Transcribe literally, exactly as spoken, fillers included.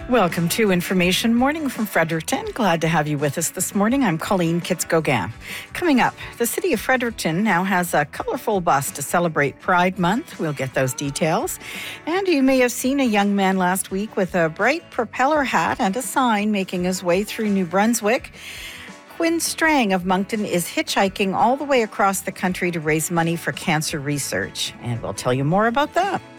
Welcome to Information Morning from Fredericton. Glad to have you with us this morning. I'm Colleen Kitts-Gauguin. Coming up, the city of Fredericton now has a colorful bus to celebrate Pride Month. We'll get those details. And you may have seen a young man last week with a bright propeller hat and a sign making his way through New Brunswick. Quinn Strang of Moncton is hitchhiking all the way across the country to raise money for cancer research. And we'll tell you more about that.